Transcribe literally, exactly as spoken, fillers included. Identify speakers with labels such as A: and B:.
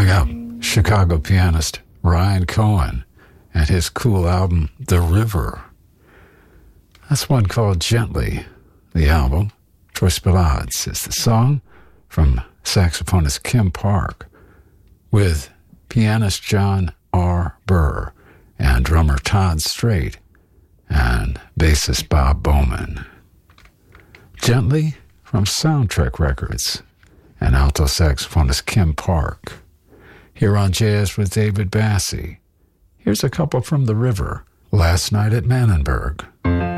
A: Coming up, Chicago pianist Ryan Cohen and his cool album, The River. That's one called Gently, the album. Choice Ballades is the song from saxophonist Kim Park with pianist John R. Burr and drummer Todd Strait and bassist Bob Bowman. Gently from Soundtrack Records and alto saxophonist Kim Park. Here on Jazz with David Bassie, here's a couple from The River, Last Night at Manenberg.